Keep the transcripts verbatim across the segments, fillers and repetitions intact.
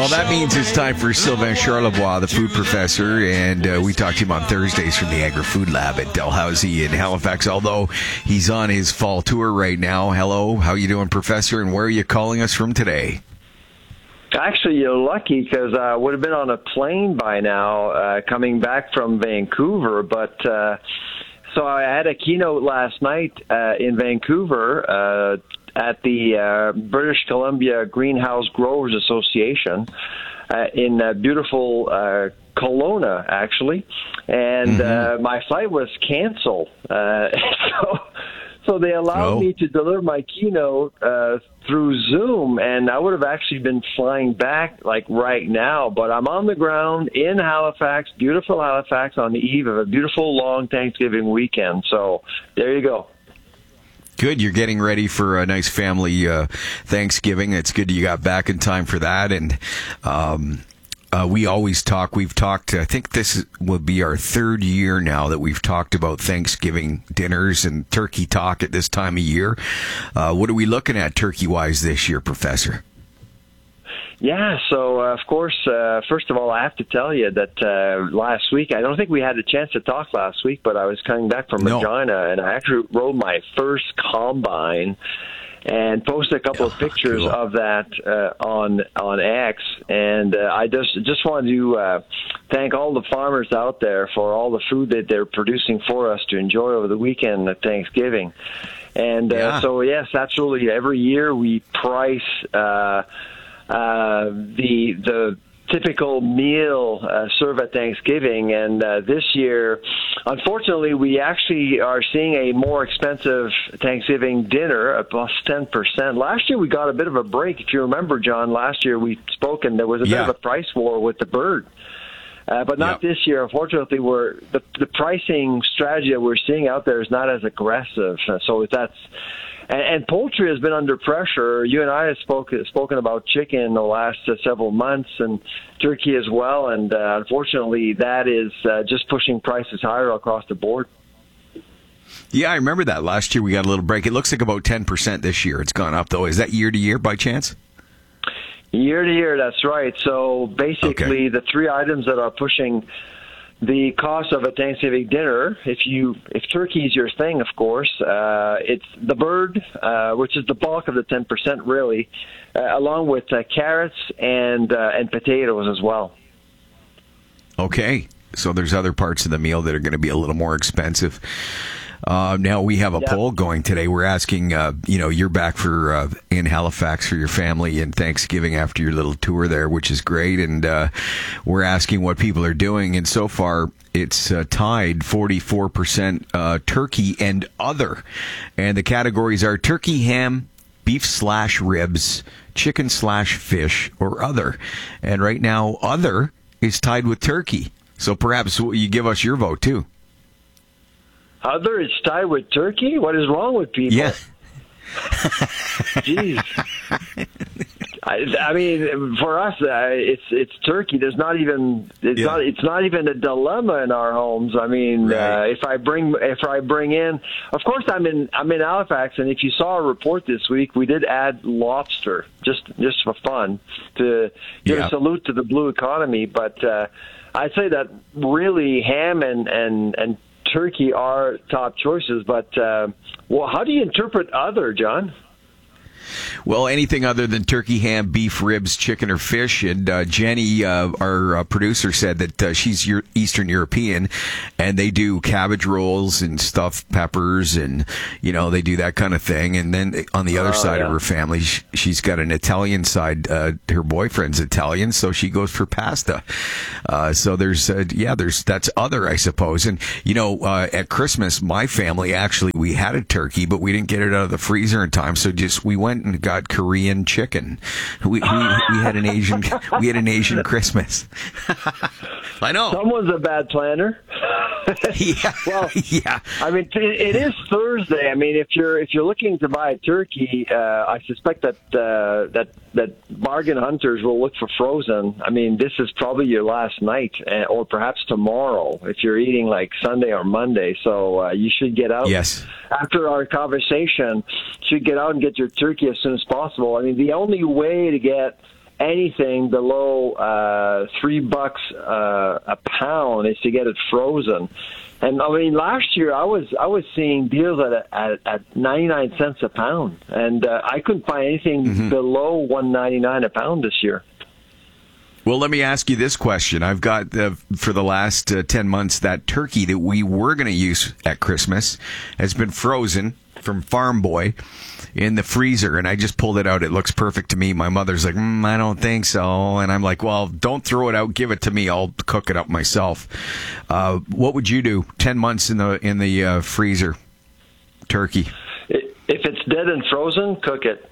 Well, that means it's time for Sylvain Charlebois, the food professor, and uh, we talk to him on Thursdays from the Agri-Food Lab at Dalhousie in Halifax, although he's on his fall tour right now. Hello, how you doing, Professor, and where are you calling us from today? Actually, you're lucky because I would have been on a plane by now uh, coming back from Vancouver, but uh, so I had a keynote last night uh, in Vancouver uh, at the uh, British Columbia Greenhouse Growers Association uh, in uh, beautiful uh, Kelowna, actually, and mm-hmm. uh, my flight was canceled. Uh, so, so they allowed oh. me to deliver my keynote uh, through Zoom, and I would have actually been flying back like right now, but I'm on the ground in Halifax, beautiful Halifax, on the eve of a beautiful long Thanksgiving weekend. So there you go. Good. You're getting ready for a nice family uh, Thanksgiving. It's good you got back in time for that. And um, uh, we always talk. We've talked, I think this will be our third year now that we've talked about Thanksgiving dinners and turkey talk at this time of year. Uh, what are we looking at turkey-wise this year, Professor? Yeah, so uh, of course, uh, first of all, I have to tell you that uh, last week, I don't think we had a chance to talk last week, but I was coming back from no. Regina, and I actually rode my first combine and posted a couple oh, of pictures cool. of that uh, on on X. And uh, I just just wanted to uh, thank all the farmers out there for all the food that they're producing for us to enjoy over the weekend at Thanksgiving. And uh, yeah. so, yes, absolutely, every year we price uh Uh, the the typical meal uh, served at Thanksgiving, and uh, this year, unfortunately, we actually are seeing a more expensive Thanksgiving dinner, a plus ten percent. Last year, we got a bit of a break. If you remember, John, last year we spoke, and there was a yeah. bit of a price war with the bird. Uh, but not yep. this year. Unfortunately, we're the the pricing strategy that we're seeing out there is not as aggressive. Uh, so that's and, and poultry has been under pressure. You and I have spoke, spoken about chicken in the last uh, several months, and turkey as well. And uh, unfortunately, that is uh, just pushing prices higher across the board. Yeah, I remember that last year. We got a little break. It looks like about ten percent this year. It's gone up though. Is that year to year by chance? Year to year, that's right. So basically, okay. the three items that are pushing the cost of a Thanksgiving dinner, if you if turkey is your thing, of course, uh, it's the bird, uh, which is the bulk of the ten percent, really, uh, along with uh, carrots and uh, and potatoes as well. Okay, so there's other parts of the meal that are going to be a little more expensive. Uh, now we have a yep. poll going today. We're asking, uh, you know, you're back for uh, in Halifax for your family and Thanksgiving after your little tour there, which is great. And uh, we're asking what people are doing. And so far, it's uh, tied forty-four percent uh, turkey and other. And the categories are turkey, ham, beef slash ribs, chicken slash fish, or other. And right now, other is tied with turkey. So perhaps you give us your vote, too. Other is tied with turkey? What is wrong with people? Yeah. Jeez. I, I mean, for us, uh, it's it's turkey. There's not even it's yeah. not it's not even a dilemma in our homes. I mean, right. uh, if I bring if I bring in, of course, I'm in I'm in Halifax, and if you saw a report this week, we did add lobster just just for fun to give yeah. a salute to the blue economy. But uh, I'd say that really ham and and and turkey are top choices, but uh, well, how do you interpret other, John? Well, anything other than turkey, ham, beef, ribs, chicken, or fish. And uh, Jenny, uh, our uh, producer, said that uh, she's Euro- Eastern European, and they do cabbage rolls and stuffed peppers, and you know they do that kind of thing. And then on the other oh, side yeah. of her family, sh- she's got an Italian side. Uh, her boyfriend's Italian, so she goes for pasta. Uh, so there's, uh, yeah, there's that's other, I suppose. And you know, uh, at Christmas, my family actually we had a turkey, but we didn't get it out of the freezer in time, so just we went and got Korean chicken. We we, we had an Asian we had an Asian Christmas. I know someone's a bad planner. yeah, well, yeah. I mean, it, it is Thursday. I mean, if you're if you're looking to buy a turkey, uh, I suspect that uh, that that bargain hunters will look for frozen. I mean, this is probably your last night, uh, or perhaps tomorrow if you're eating like Sunday or Monday. So uh, you should get out. Yes. After our conversation, you should get out and get your turkey as soon as possible. I mean, the only way to get anything below uh, three bucks uh, a pound is to get it frozen. And I mean, last year I was I was seeing deals at at, at ninety-nine cents a pound, and uh, I couldn't find anything mm-hmm. below one ninety-nine a pound this year. Well, let me ask you this question. I've got, uh, for the last uh, ten months, that turkey that we were going to use at Christmas has been frozen from Farm Boy in the freezer, and I just pulled it out. It looks perfect to me. My mother's like, mm, I don't think so. And I'm like, well, don't throw it out. Give it to me. I'll cook it up myself. Uh, what would you do? ten months in the in the uh, freezer turkey. If it's dead and frozen, cook it.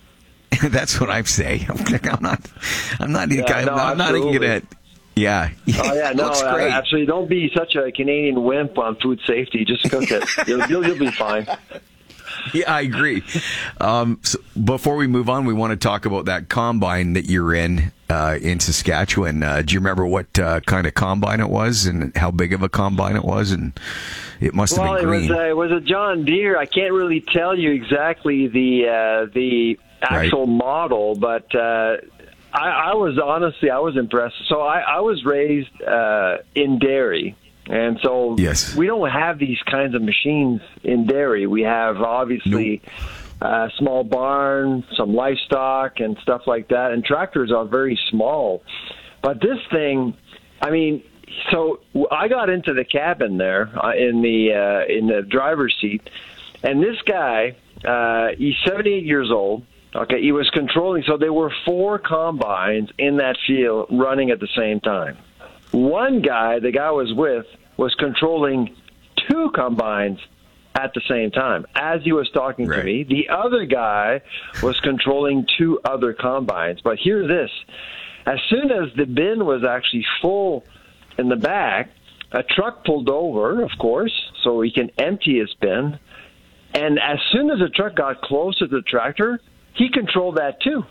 That's what I say. I'm not. I'm not. Yeah, I'm, no, I'm not even gonna. Yeah. Oh yeah, no, looks great. Absolutely. Don't be such a Canadian wimp on food safety. Just cook it. You'll, you'll, you'll be fine. Yeah, I agree. Um, so before we move on, we want to talk about that combine that you're in uh, in Saskatchewan. Uh, do you remember what uh, kind of combine it was and how big of a combine it was? And it must well, have been green. Well, it was, uh, it was a John Deere. I can't really tell you exactly the uh, the actual right. model, but uh, I, I was honestly I was impressed. So I, I was raised uh, in dairy. And so yes. we don't have these kinds of machines in dairy. We have obviously a nope. uh, small barn, some livestock and stuff like that. And tractors are very small. But this thing, I mean, so I got into the cabin there uh, in the uh, in the driver's seat. And this guy, uh, he's seventy-eight years old. Okay, he was controlling. So there were four combines in that field running at the same time. One guy, the guy I was with, was controlling two combines at the same time as he was talking right. to me. The other guy was controlling two other combines. But hear this. As soon as the bin was actually full in the back, a truck pulled over, of course, so he can empty his bin. And as soon as the truck got closer to the tractor, he controlled that too,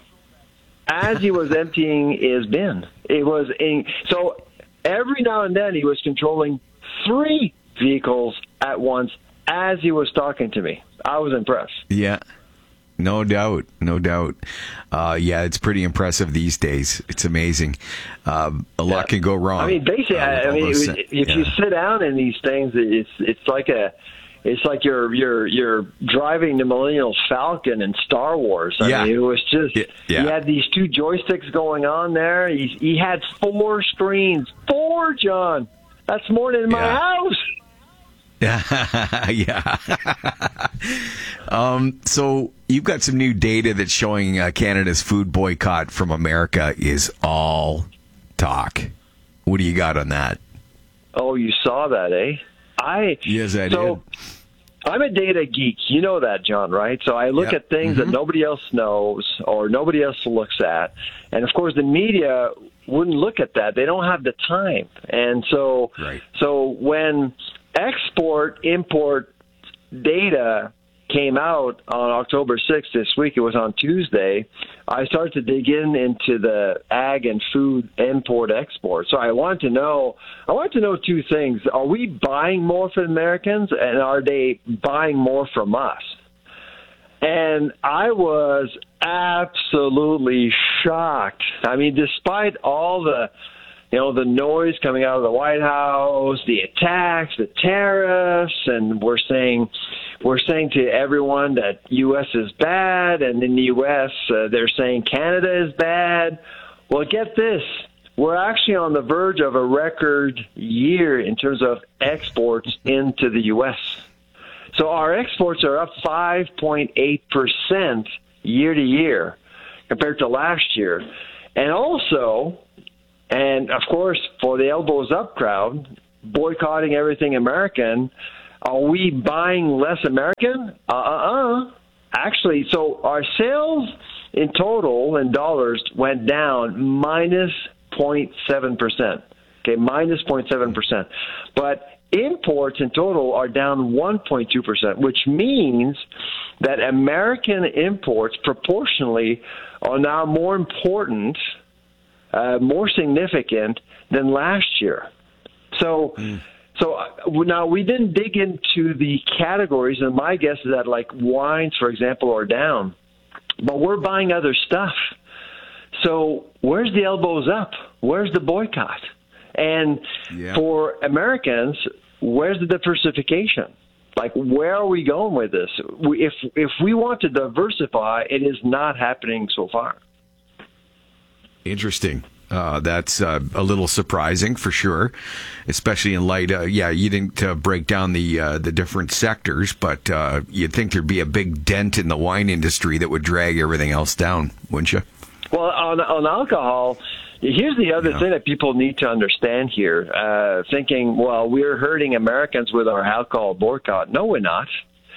as he was emptying his bin. It was in, so every now and then he was controlling three vehicles at once as he was talking to me. I was impressed. Yeah, no doubt, no doubt. Uh, yeah, it's pretty impressive these days. It's amazing. Uh, a lot yeah. can go wrong. I mean, basically, uh, I mean, those, if yeah. you sit down in these things, it's it's like a. It's like you're you're you're driving the Millennium Falcon in Star Wars. I yeah. mean, it was just yeah. Yeah. he had these two joysticks going on there. He he had four screens, four, John. That's more than my yeah. house. Yeah. um. So you've got some new data that's showing uh, Canada's food boycott from America is all talk. What do you got on that? Oh, you saw that, eh? I yes, I so, did. I'm a data geek. You know that, John, right? So I look yep. at things mm-hmm. that nobody else knows or nobody else looks at. And, of course, the media wouldn't look at that. They don't have the time. And so, right. so when export, import data came out on October sixth this week, it was on Tuesday, I started to dig in into the ag and food import export. So I wanted to know, I wanted to know two things. Are we buying more from Americans, and are they buying more from us? And I was absolutely shocked. I mean, despite all the, you know, the noise coming out of the White House, the attacks, the tariffs, and we're saying, we're saying to everyone that U S is bad, and in the U S uh, they're saying Canada is bad. Well, get this. We're actually on the verge of a record year in terms of exports into the U S. So our exports are up five point eight percent year to year compared to last year. And also, and of course, for the elbows up crowd, boycotting everything American, are we buying less American? Uh-uh-uh. Actually, so our sales in total in dollars went down minus zero point seven percent. Okay, minus zero point seven percent. But imports in total are down one point two percent, which means that American imports proportionally are now more important, uh, more significant than last year. So, mm. so now we didn't dig into the categories, and my guess is that like wines, for example, are down, but we're buying other stuff. So where's the elbows up? Where's the boycott? And yeah. for Americans, where's the diversification? Like, where are we going with this? We, if if we want to diversify, it is not happening so far. Interesting. Uh, that's uh, a little surprising for sure, especially in light. Uh, yeah, you didn't uh, break down the uh, the different sectors, but uh, you'd think there'd be a big dent in the wine industry that would drag everything else down, wouldn't you? Well, on on alcohol, here's the other yeah. thing that people need to understand here. Uh, thinking, well, we're hurting Americans with our alcohol boycott. No, we're not.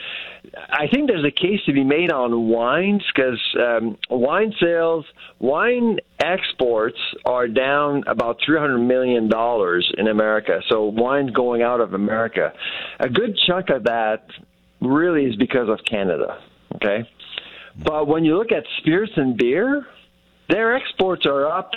I think there's a case to be made on wines because um, wine sales, wine exports are down about three hundred million dollars in America. So wine going out of America. A good chunk of that really is because of Canada, okay? But when you look at spirits and beer, their exports are up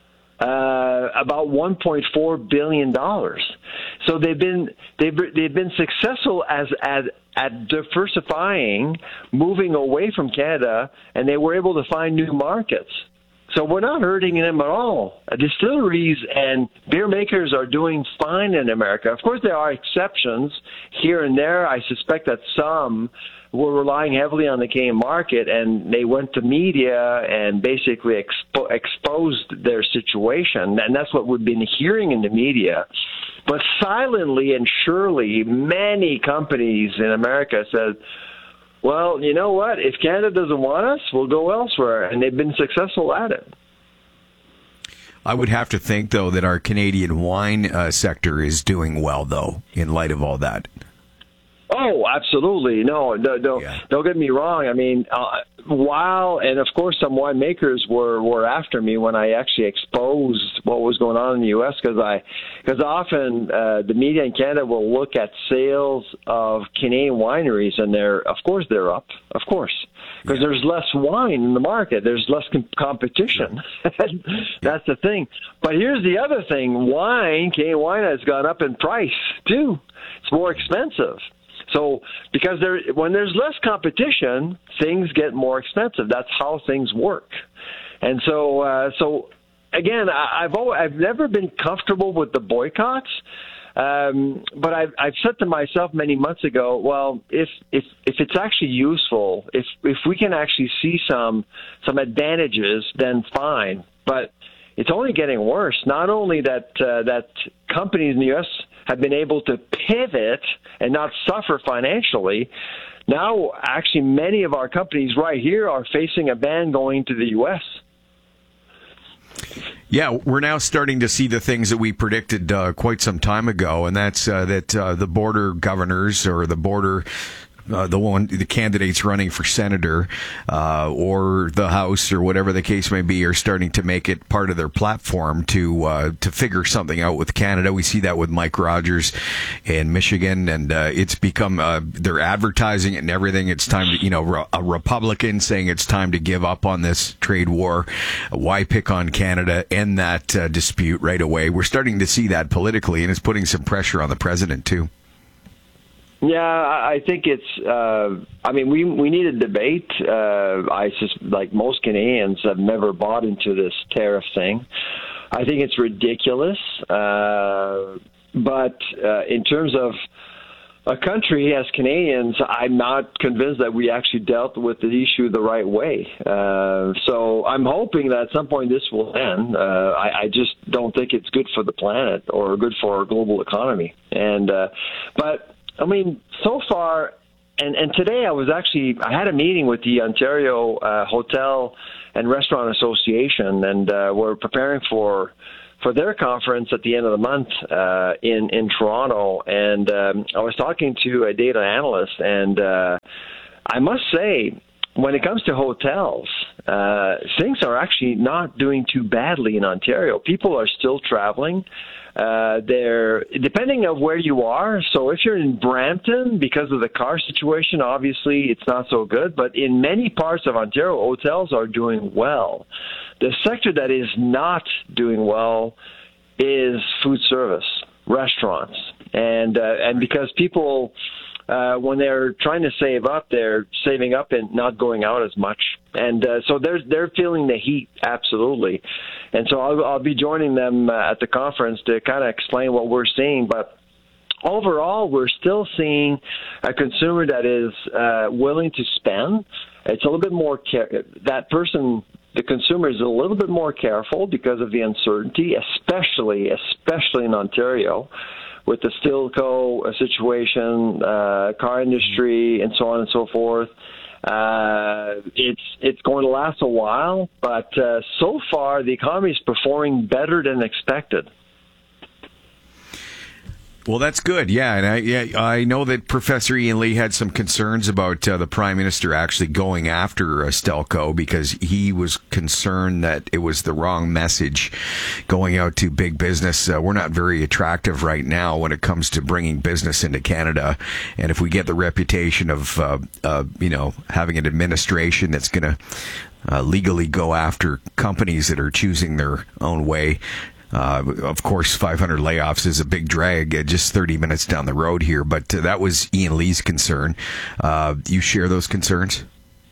uh, about one point four billion dollars. So they've been they've they've been successful as as at diversifying, moving away from Canada, and they were able to find new markets. So we're not hurting them at all. Distilleries and beer makers are doing fine in America. Of course, there are exceptions here and there. I suspect that some were relying heavily on the Canadian market, and they went to media and basically expo- exposed their situation. And that's what we've been hearing in the media. But silently and surely, many companies in America said, well, you know what? If Canada doesn't want us, we'll go elsewhere. And they've been successful at it. I would have to think, though, that our Canadian wine uh, sector is doing well, though, in light of all that. Oh, absolutely. No, don't, don't, yeah. don't get me wrong. I mean, uh, while, and of course some winemakers were, were after me when I actually exposed what was going on in the U S because I, because often uh, the media in Canada will look at sales of Canadian wineries and they're, of course they're up, of course. Because yeah. there's less wine in the market. There's less com- competition. That's the thing. But here's the other thing. Wine, Canadian wine has gone up in price, too. It's more expensive. So because there, when there's less competition, things get more expensive. That's how things work. And so, uh, so again, I, I've always, I've never been comfortable with the boycotts. Um, but I've, I've said to myself many months ago, well, if if if it's actually useful, if if we can actually see some some advantages, then fine. But it's only getting worse. Not only that uh, that companies in the U S have been able to pivot and not suffer financially. Now, actually, many of our companies right here are facing a ban going to the U S. Yeah, we're now starting to see the things that we predicted uh, quite some time ago, and that's uh, that uh, the border governors or the border Uh, the one, the candidates running for senator uh, or the House or whatever the case may be are starting to make it part of their platform to uh, to figure something out with Canada. We see that with Mike Rogers in Michigan, and uh, it's become uh, they're advertising it and everything. It's time to, you know, a Republican saying it's time to give up on this trade war. Why pick on Canada? End that uh, dispute right away. We're starting to see that politically, and it's putting some pressure on the president too. Yeah, I think it's. Uh, I mean, we we need a debate. Uh, I just like most Canadians have never bought into this tariff thing. I think it's ridiculous. Uh, but uh, in terms of a country, as Canadians, I'm not convinced that we actually dealt with the issue the right way. Uh, so I'm hoping that at some point this will end. Uh, I, I just don't think it's good for the planet or good for our global economy. And uh, but. I mean, so far, and, and today I was actually, I had a meeting with the Ontario uh, Hotel and Restaurant Association, and uh, we're preparing for for their conference at the end of the month uh, in, in Toronto. And um, I was talking to a data analyst, and uh, I must say, when it comes to hotels, uh, things are actually not doing too badly in Ontario. People are still traveling. Uh, they're depending on where you are. So if you're in Brampton, because of the car situation, obviously it's not so good. But in many parts of Ontario, hotels are doing well. The sector that is not doing well is food service, restaurants, and uh, and because people uh, when they're trying to save up, they're saving up and not going out as much. And uh, so they're, they're feeling the heat, absolutely. And so I'll, I'll be joining them uh, at the conference to kind of explain what we're seeing. But overall, we're still seeing a consumer that is uh, willing to spend. It's a little bit more care- that person, the consumer is a little bit more careful because of the uncertainty, especially especially in Ontario, with the Stelco situation, uh, car industry, and so on and so forth. Uh, it's it's going to last a while, but uh, so far the economy is performing better than expected. Well, that's good. Yeah, and I yeah, I know that Professor Ian Lee had some concerns about uh, the Prime Minister actually going after uh, Stelco because he was concerned that it was the wrong message going out to big business. Uh, we're not very attractive right now when it comes to bringing business into Canada, and if we get the reputation of uh, uh, you know having an administration that's going to uh, legally go after companies that are choosing their own way. Uh, of course, five hundred layoffs is a big drag, uh, just thirty minutes down the road here. But uh, that was Ian Lee's concern. Uh, you share those concerns?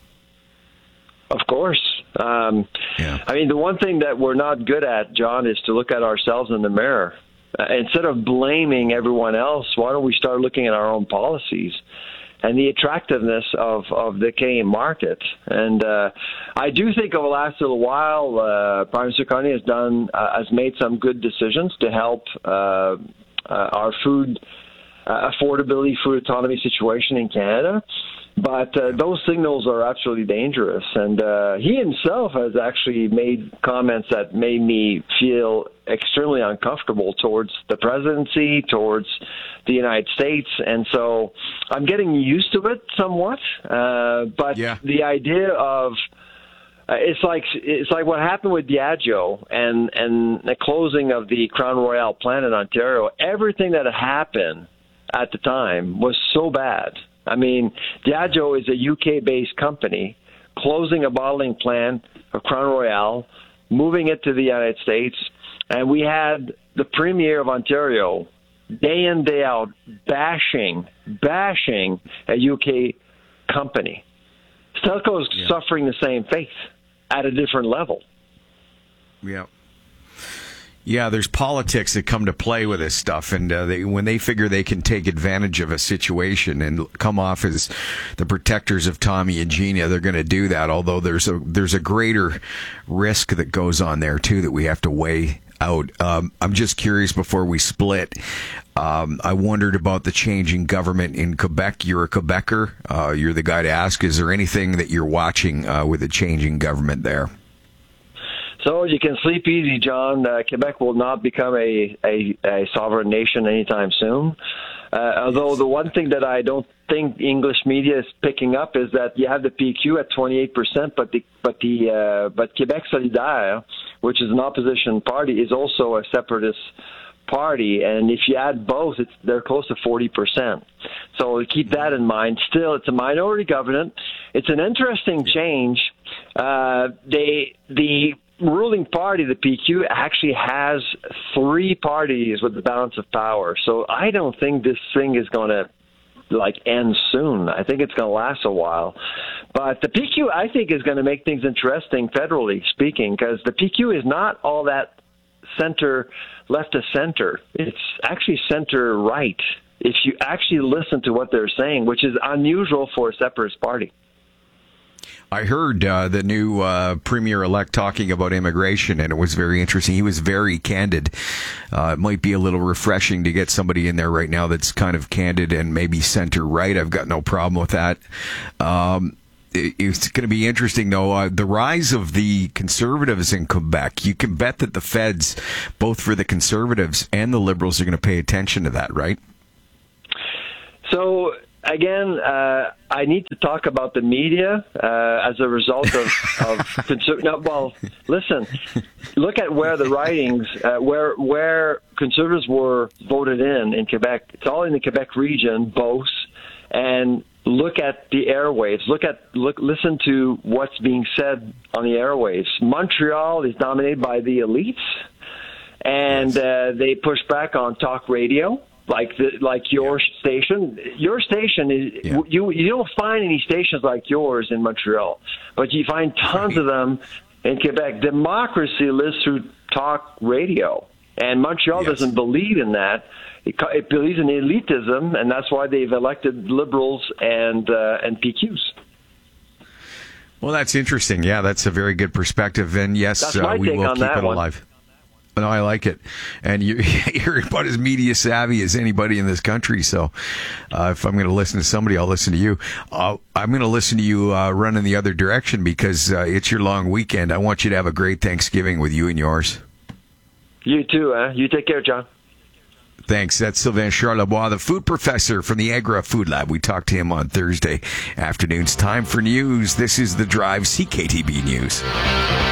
Of course. Um, yeah. I mean, the one thing that we're not good at, John, is to look at ourselves in the mirror. Uh, instead of blaming everyone else, why don't we start looking at our own policies and the attractiveness of, of the Canadian market? And uh, I do think over the last little while, uh, Prime Minister Carney has done uh, has made some good decisions to help uh, uh, our food uh, affordability, food autonomy situation in Canada. But uh, those signals are absolutely dangerous. And uh, he himself has actually made comments that made me feel extremely uncomfortable towards the presidency, towards the United States. And so I'm getting used to it somewhat. Uh, but yeah. the idea of uh, it's like it's like what happened with Diageo and, and the closing of the Crown Royal plant in Ontario. Everything that had happened at the time was so bad. I mean, Diageo is a U K-based company closing a bottling plant of Crown Royal, moving it to the United States, and we had the Premier of Ontario day in, day out bashing, bashing a U K company. Stelco is yeah. suffering the same fate at a different level. Yeah. Yeah, there's politics that come to play with this stuff, and uh, they, when they figure they can take advantage of a situation and come off as the protectors of Tommy and Gina, they're going to do that. Although there's a there's a greater risk that goes on there too that we have to weigh out. Um, I'm just curious before we split. Um, I wondered about the changing government in Quebec. You're a Quebecer. Uh, you're the guy to ask. Is there anything that you're watching uh, with the changing government there? So you can sleep easy, John. Uh, Quebec will not become a, a, a sovereign nation anytime soon. Uh, although the one thing that I don't think English media is picking up is that you have the P Q at twenty-eight percent, but the but the uh, but Québec Solidaire, which is an opposition party, is also a separatist party, and if you add both, it's, they're close to forty percent. So keep that in mind. Still, it's a minority government. It's an interesting change. Uh, they the ruling party, the P Q, actually has three parties with the balance of power. So I don't think this thing is going to like end soon. I think it's going to last a while. But the P Q, I think, is going to make things interesting federally speaking, because the P Q is not all that center left of center. It's actually center right if you actually listen to what they're saying, which is unusual for a separatist party. I heard uh, the new uh, premier-elect talking about immigration, and it was very interesting. He was very candid. Uh, it might be a little refreshing to get somebody in there right now that's kind of candid and maybe center-right. I've got no problem with that. Um, it, it's going to be interesting, though. Uh, the rise of the Conservatives in Quebec, you can bet that the feds, both for the Conservatives and the Liberals, are going to pay attention to that, right? So... Again, uh, I need to talk about the media uh, as a result of, of conser- no, well, listen, look at where the writings, uh, where where conservatives were voted in in Quebec. It's all in the Quebec region, Beauce, and look at the airwaves. Look at look, listen to what's being said on the airwaves. Montreal is dominated by the elites, and uh, they push back on talk radio. like the, like your yeah. station. Your station is yeah. you you don't find any stations like yours in Montreal, but you find tons right. of them in Quebec. Democracy lives through talk radio, and Montreal yes. doesn't believe in that. It, it believes in elitism, and that's why they've elected Liberals and uh, and P Qs. Well, that's interesting. Yeah, that's a very good perspective, and yes, uh, we will keep it alive. No, I like it. And you, you're about as media savvy as anybody in this country. So uh, if I'm going to listen to somebody, I'll listen to you. Uh, I'm going to listen to you uh, run in the other direction because uh, it's your long weekend. I want you to have a great Thanksgiving with you and yours. You too. Huh? You take care, John. Thanks. That's Sylvain Charlebois, the food professor from the Agra Food Lab. We talked to him on Thursday afternoons. Time for news. This is The Drive, C K T B News.